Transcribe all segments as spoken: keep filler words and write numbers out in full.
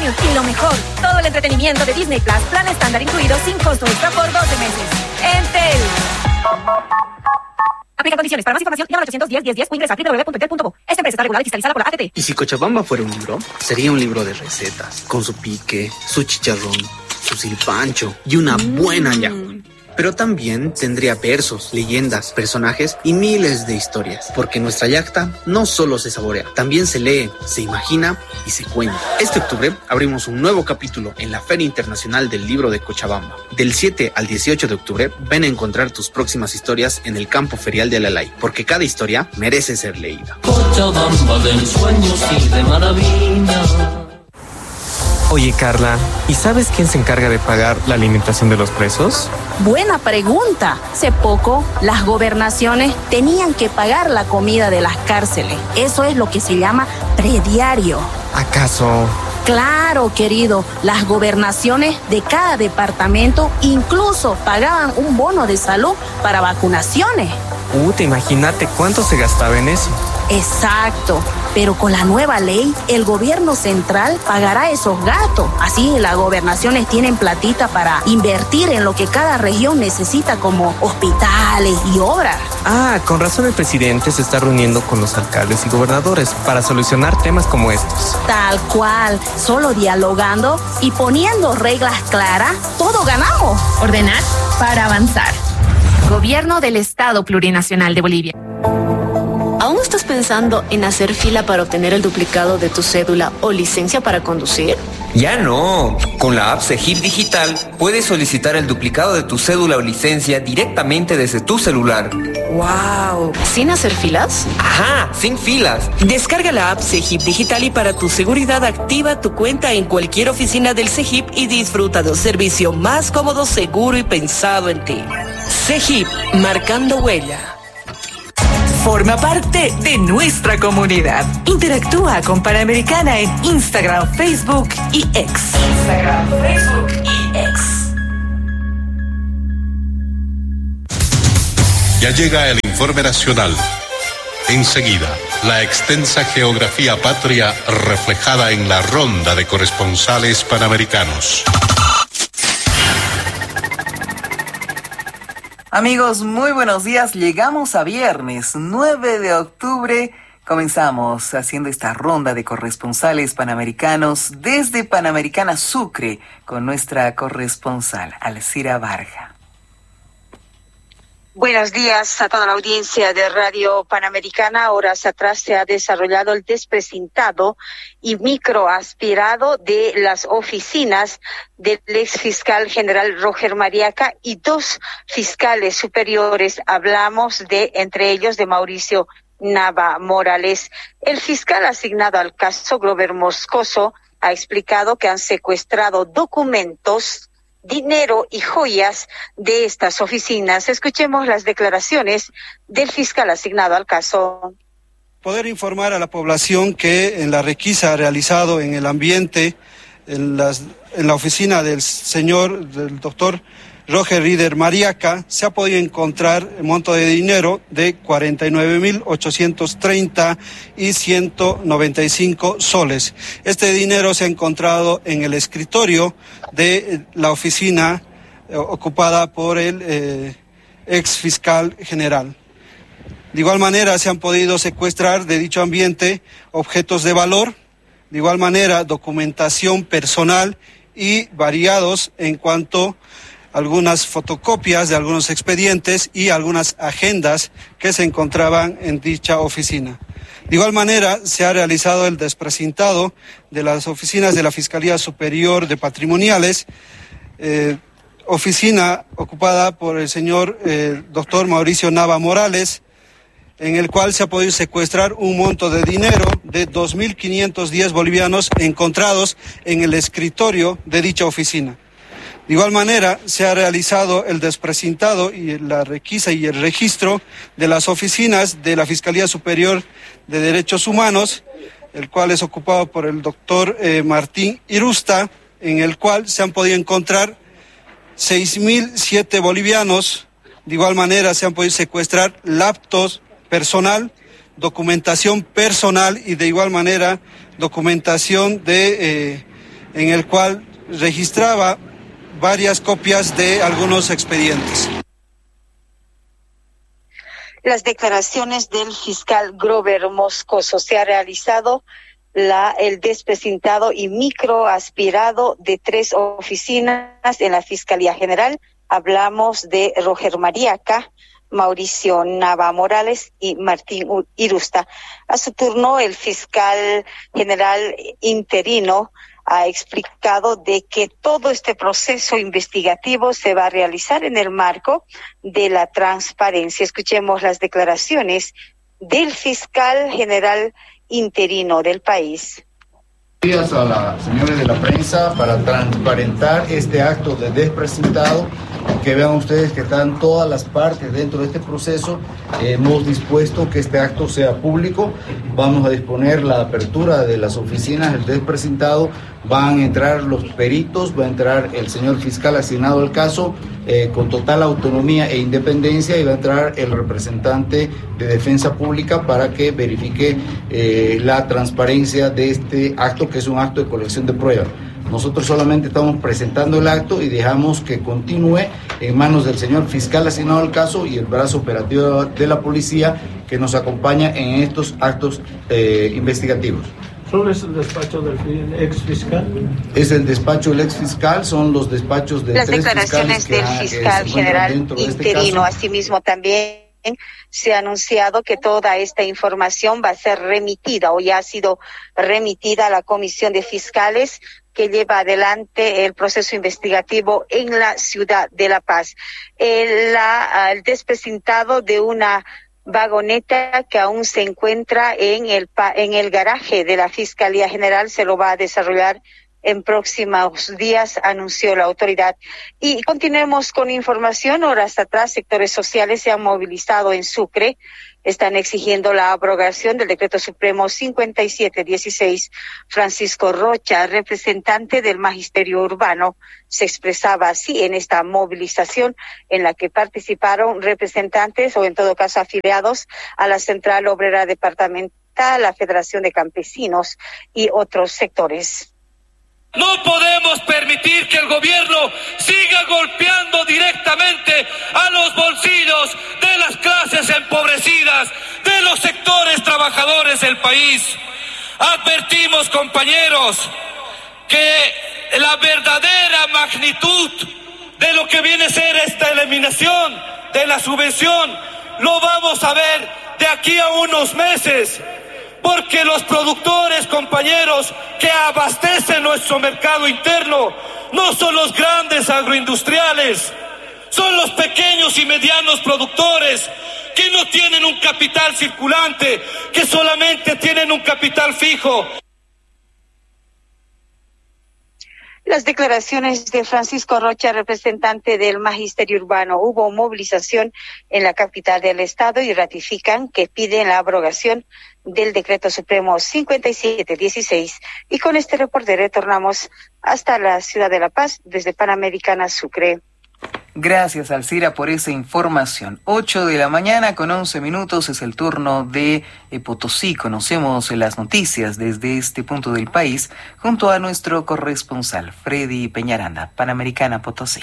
premium y lo mejor, todo el entretenimiento de Disney Plus, plan estándar incluido sin costo extra por doce meses. Entel. Aplica condiciones. Para más información, llama al ochocientos diez, diez, diez o ingresa a doble u doble u doble u punto entel punto co. Esta empresa está regulada y fiscalizada por la A T T. ¿Y si Cochabamba fuera un libro? Sería un libro de recetas, con su pique, su chicharrón, su silpancho y una mm. buena llama. Pero también tendría versos, leyendas, personajes y miles de historias. Porque nuestra yacta no solo se saborea, también se lee, se imagina y se cuenta. Este octubre abrimos un nuevo capítulo en la Feria Internacional del Libro de Cochabamba. Del siete al dieciocho de octubre, ven a encontrar tus próximas historias en el campo ferial de Alalay. Porque cada historia merece ser leída. Cochabamba de sueños y de maravilla. Oye, Carla, ¿y sabes quién se encarga de pagar la alimentación de los presos? Buena pregunta. Hace poco, las gobernaciones tenían que pagar la comida de las cárceles. Eso es lo que se llama prediario. ¿Acaso? Claro, querido. Las gobernaciones de cada departamento incluso pagaban un bono de salud para vacunaciones. Uh, te imagínate cuánto se gastaba en eso. Exacto, pero con la nueva ley, el gobierno central pagará esos gastos. Así las gobernaciones tienen platita para invertir en lo que cada región necesita, como hospitales y obras. Ah, con razón el presidente se está reuniendo con los alcaldes y gobernadores para solucionar temas como estos. Tal cual, solo dialogando y poniendo reglas claras, todo ganamos. Ordenar para avanzar. Gobierno del Estado Plurinacional de Bolivia. ¿Aún estás pensando en hacer fila para obtener el duplicado de tu cédula o licencia para conducir? Ya no. Con la app Cegip Digital puedes solicitar el duplicado de tu cédula o licencia directamente desde tu celular. ¡Wow! ¿Sin hacer filas? Ajá, sin filas. Descarga la app Cegip Digital y para tu seguridad activa tu cuenta en cualquier oficina del Cegip y disfruta de un servicio más cómodo, seguro y pensado en ti. Cegip, marcando huella. Forma parte de nuestra comunidad. Interactúa con Panamericana en Instagram, Facebook y X. Instagram, Facebook y X. Ya llega el informe nacional. Enseguida, la extensa geografía patria reflejada en la ronda de corresponsales panamericanos. Amigos, muy buenos días. Llegamos a viernes nueve de octubre. Comenzamos haciendo esta ronda de corresponsales panamericanos desde Panamericana Sucre con nuestra corresponsal Alcira Barja. Buenos días a toda la audiencia de Radio Panamericana. Horas atrás se ha desarrollado el desprecintado y microaspirado de las oficinas del ex fiscal general Roger Mariaca y dos fiscales superiores. Hablamos de, entre ellos, de Mauricio Nava Morales. El fiscal asignado al caso, Glover Moscoso, ha explicado que han secuestrado documentos, dinero y joyas de estas oficinas. Escuchemos las declaraciones del fiscal asignado al caso. Poder informar a la población que en la requisa realizado en el ambiente, en, las, en la oficina del señor, del doctor Roger Rider Mariaca, se ha podido encontrar un monto de dinero de cuarenta y nueve mil ochocientos treinta y ciento noventa y cinco soles. Este dinero se ha encontrado en el escritorio de la oficina eh, ocupada por el eh, ex fiscal general. De igual manera se han podido secuestrar de dicho ambiente objetos de valor, de igual manera documentación personal y variados en cuanto algunas fotocopias de algunos expedientes y algunas agendas que se encontraban en dicha oficina. De igual manera, se ha realizado el desprecintado de las oficinas de la Fiscalía Superior de Patrimoniales, eh, oficina ocupada por el señor eh, doctor Mauricio Nava Morales, en el cual se ha podido secuestrar un monto de dinero de dos mil quinientos diez bolivianos encontrados en el escritorio de dicha oficina. De igual manera, se ha realizado el desprecintado y la requisa y el registro de las oficinas de la Fiscalía Superior de Derechos Humanos, el cual es ocupado por el doctor eh, Martín Irusta, en el cual se han podido encontrar seis mil siete bolivianos. De igual manera, se han podido secuestrar laptops personal, documentación personal y de igual manera documentación de... Eh, en el cual registraba varias copias de algunos expedientes. Las declaraciones del fiscal Grover Moscoso. Se ha realizado la, el desprecintado y microaspirado de tres oficinas en la Fiscalía General. Hablamos de Roger Mariaca, Mauricio Nava Morales y Martín Irusta. A su turno, el fiscal general interino ha explicado de que todo este proceso investigativo se va a realizar en el marco de la transparencia. Escuchemos las declaraciones del fiscal general interino del país. Gracias a las señores de la prensa para transparentar este acto de desprecintado, que vean ustedes que están todas las partes dentro de este proceso. Eh, hemos dispuesto que este acto sea público, vamos a disponer la apertura de las oficinas del desprecintado, van a entrar los peritos, va a entrar el señor fiscal asignado al caso eh, con total autonomía e independencia, y va a entrar el representante de defensa pública para que verifique eh, la transparencia de este acto, que es un acto de colección de pruebas. Nosotros solamente estamos presentando el acto y dejamos que continúe en manos del señor fiscal asignado al caso y el brazo operativo de la policía que nos acompaña en estos actos eh, investigativos. ¿Solo es el despacho del ex fiscal? Es el despacho del ex fiscal, son los despachos de las tres declaraciones del que, fiscal que general interino. Este Asimismo, también se ha anunciado que toda esta información va a ser remitida o ya ha sido remitida a la Comisión de Fiscales que lleva adelante el proceso investigativo en la ciudad de La Paz. El, la, el desprecintado de una vagoneta que aún se encuentra en el, en el garaje de la Fiscalía General se lo va a desarrollar en próximos días, anunció la autoridad. Y continuemos con información. Horas atrás, sectores sociales se han movilizado en Sucre. Están exigiendo la abrogación del Decreto Supremo cincuenta y siete dieciséis. Francisco Rocha, representante del Magisterio Urbano, se expresaba así en esta movilización en la que participaron representantes o en todo caso afiliados a la Central Obrera Departamental, la Federación de Campesinos y otros sectores. No podemos permitir que el gobierno siga golpeando directamente a los bolsillos de las clases empobrecidas, de los sectores trabajadores del país. Advertimos, compañeros, que la verdadera magnitud de lo que viene a ser esta eliminación de la subvención lo vamos a ver de aquí a unos meses. Porque los productores, compañeros, que abastecen nuestro mercado interno, no son los grandes agroindustriales, son los pequeños y medianos productores que no tienen un capital circulante, que solamente tienen un capital fijo. Las declaraciones de Francisco Rocha, representante del Magisterio Urbano. Hubo movilización en la capital del estado y ratifican que piden la abrogación del Decreto Supremo cincuenta y siete dieciséis. Y con este reporte retornamos hasta la ciudad de La Paz desde Panamericana Sucre. Gracias, Alcira, por esa información. Ocho de la mañana con once minutos es el turno de eh, Potosí. Conocemos las noticias desde este punto del país junto a nuestro corresponsal Freddy Peñaranda, Panamericana Potosí.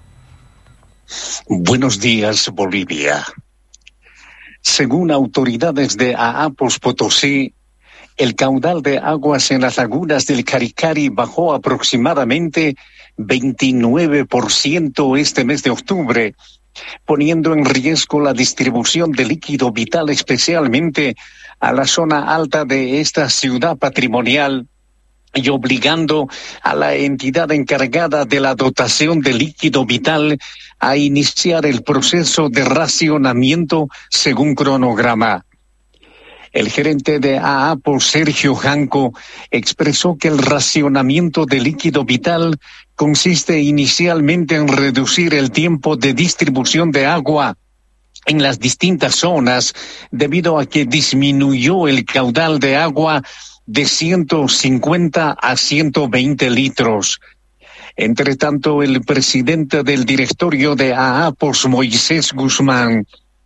Buenos días, Bolivia. Según autoridades de Aapos Potosí, el caudal de aguas en las lagunas del Caricari bajó aproximadamente veintinueve por ciento este mes de octubre, poniendo en riesgo la distribución de líquido vital, especialmente a la zona alta de esta ciudad patrimonial, y obligando a la entidad encargada de la dotación de líquido vital a iniciar el proceso de racionamiento según cronograma. El gerente de Aapos, Sergio Janco, expresó que el racionamiento de líquido vital consiste inicialmente en reducir el tiempo de distribución de agua en las distintas zonas debido a que disminuyó el caudal de agua de ciento cincuenta a ciento veinte litros. Entre tanto, el presidente del directorio de Aapos, Moisés Guzmán,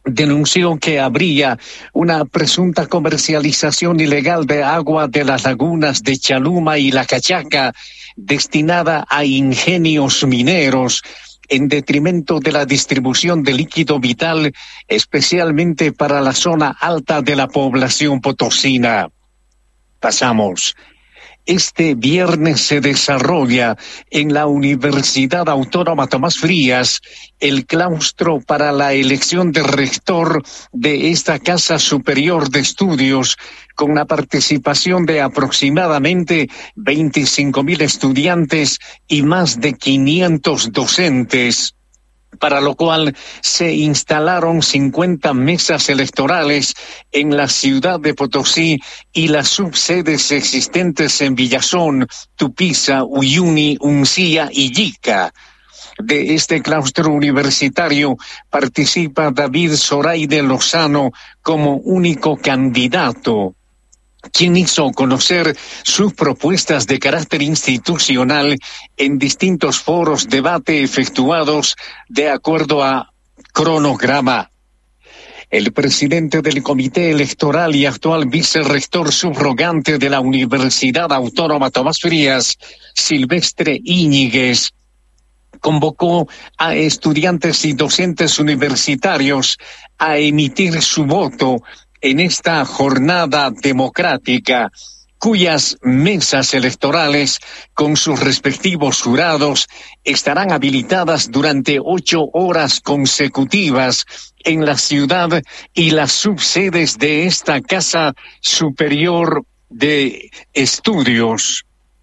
denunció que habría una presunta comercialización ilegal de agua de las lagunas de Chaluma y La Cachaca destinada a ingenios mineros en detrimento de la distribución de líquido vital, especialmente para la zona alta de la población potosina. Pasamos. Este viernes se desarrolla en la Universidad Autónoma Tomás Frías el claustro para la elección de rector de esta Casa Superior de Estudios, con la participación de aproximadamente veinticinco mil estudiantes y más de quinientos docentes, para lo cual se instalaron cincuenta mesas electorales en la ciudad de Potosí y las subsedes existentes en Villazón, Tupiza, Uyuni, Uncía y Yica. De este claustro universitario participa David Zoraide Lozano como único candidato, quien hizo conocer sus propuestas de carácter institucional en distintos foros debate efectuados de acuerdo a cronograma. El presidente del Comité Electoral y actual vicerrector subrogante de la Universidad Autónoma Tomás Frías, Silvestre Íñiguez, convocó a estudiantes y docentes universitarios a emitir su voto en esta jornada democrática, cuyas mesas electorales con sus respectivos jurados estarán habilitadas durante ocho horas consecutivas en la ciudad y las subsedes de esta Casa Superior de Estudios.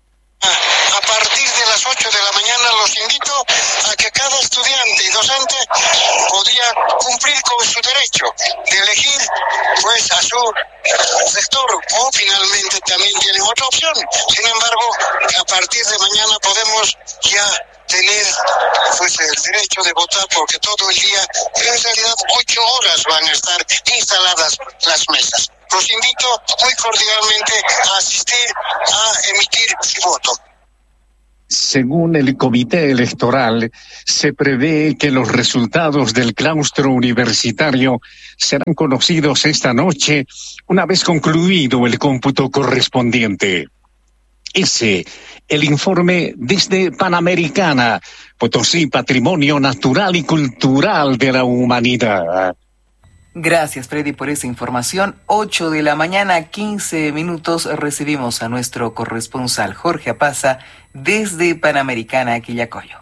A partir de las ocho de la mañana los invito a que cada estudiante y docente podría cumplir con su derecho de elegir pues a su rector, o finalmente también tienen otra opción. Sin embargo, a partir de mañana podemos ya tener pues el derecho de votar, porque todo el día, en realidad ocho horas van a estar instaladas las mesas. Los invito muy cordialmente a asistir a emitir su voto. Según el Comité Electoral, se prevé que los resultados del claustro universitario serán conocidos esta noche, una vez concluido el cómputo correspondiente. Ese, el informe desde Panamericana, Potosí, Patrimonio Natural y Cultural de la Humanidad. Gracias, Freddy, por esa información. ocho de la mañana, quince minutos, recibimos a nuestro corresponsal Jorge Apaza desde Panamericana, Quillacollo.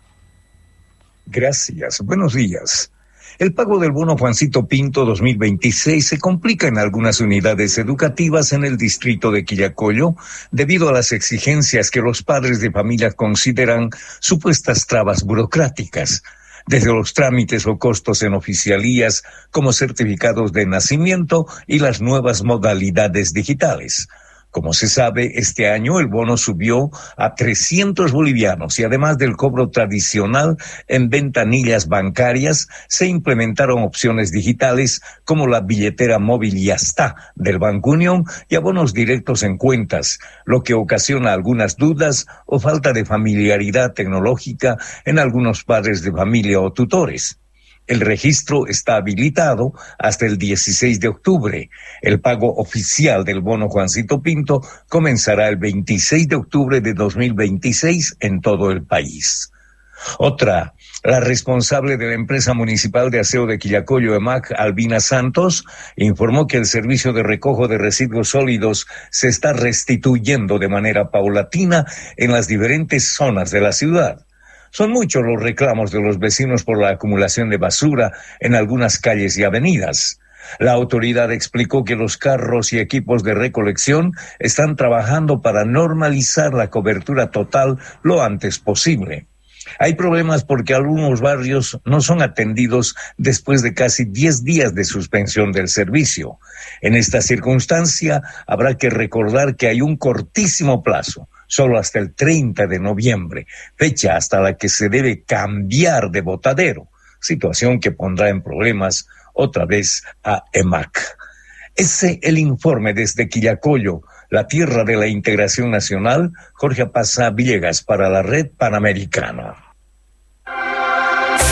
Gracias, buenos días. El pago del bono Juancito Pinto dos mil veintiséis se complica en algunas unidades educativas en el distrito de Quillacollo debido a las exigencias que los padres de familia consideran supuestas trabas burocráticas, desde los trámites o costos en oficialías como certificados de nacimiento y las nuevas modalidades digitales. Como se sabe, este año el bono subió a trescientos bolivianos y además del cobro tradicional en ventanillas bancarias, se implementaron opciones digitales como la billetera móvil Yastá del Banco Unión y abonos directos en cuentas, lo que ocasiona algunas dudas o falta de familiaridad tecnológica en algunos padres de familia o tutores. El registro está habilitado hasta el dieciséis de octubre. El pago oficial del bono Juancito Pinto comenzará el veintiséis de octubre de dos mil veintiséis en todo el país. Otra, la responsable de la empresa municipal de aseo de Quillacollo, EMAC, Albina Santos, informó que el servicio de recojo de residuos sólidos se está restituyendo de manera paulatina en las diferentes zonas de la ciudad. Son muchos los reclamos de los vecinos por la acumulación de basura en algunas calles y avenidas. La autoridad explicó que los carros y equipos de recolección están trabajando para normalizar la cobertura total lo antes posible. Hay problemas porque algunos barrios no son atendidos después de casi diez días de suspensión del servicio. En esta circunstancia, habrá que recordar que hay un cortísimo plazo, solo hasta el treinta de noviembre, fecha hasta la que se debe cambiar de botadero, situación que pondrá en problemas otra vez a EMAC. Ese el informe desde Quillacollo, la tierra de la integración nacional. Jorge Apaza Villegas para la Red Panamericana.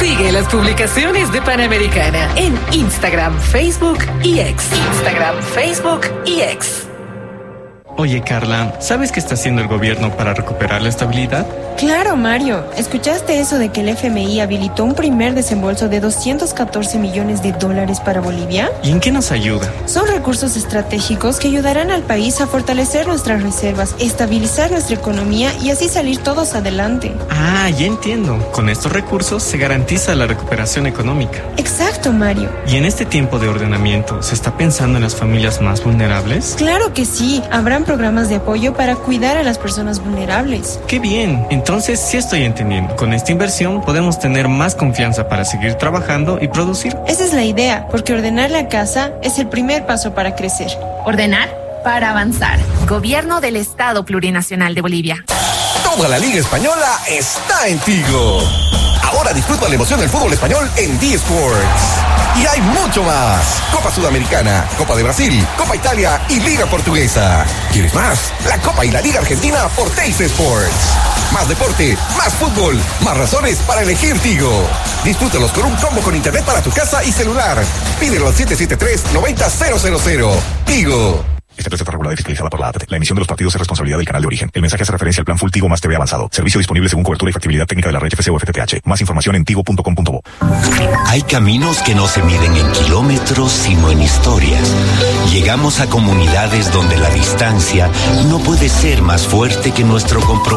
Sigue las publicaciones de Panamericana en Instagram, Facebook y X. Instagram, Facebook y X. Oye, Carla, ¿sabes qué está haciendo el gobierno para recuperar la estabilidad? Claro, Mario. ¿Escuchaste eso de que el F M I habilitó un primer desembolso de doscientos catorce millones de dólares para Bolivia? ¿Y en qué nos ayuda? Son recursos estratégicos que ayudarán al país a fortalecer nuestras reservas, estabilizar nuestra economía y así salir todos adelante. Ah, ya entiendo. Con estos recursos se garantiza la recuperación económica. Exacto, Mario. ¿Y en este tiempo de ordenamiento se está pensando en las familias más vulnerables? Claro que sí. Habrán programas de apoyo para cuidar a las personas vulnerables. ¡Qué bien! Entonces sí estoy entendiendo. Con esta inversión podemos tener más confianza para seguir trabajando y producir. Esa es la idea, porque ordenar la casa es el primer paso para crecer. Ordenar para avanzar. Gobierno del Estado Plurinacional de Bolivia. Toda la Liga Española está en Tigo. Ahora disfruta la emoción del fútbol español en D-Sports. Y hay mucho más. Copa Sudamericana, Copa de Brasil, Copa Italia y Liga Portuguesa. ¿Quieres más? La Copa y la Liga Argentina por Teis Sports. Más deporte, más fútbol, más razones para elegir Tigo. Disfrútalos con un combo con internet para tu casa y celular. Pídelo al siete siete tres, nueve cero cero cero. Tigo. Esta receta regulada y fiscalizada por la A T T. La emisión de los partidos es responsabilidad del canal de origen. El mensaje hace referencia al plan Full Tigo más T V avanzado. Servicio disponible según cobertura y factibilidad técnica de la red F C o F T T H. Más información en tigo punto com punto bo. Hay caminos que no se miden en kilómetros, sino en historias. Llegamos a comunidades donde la distancia no puede ser más fuerte que nuestro compromiso.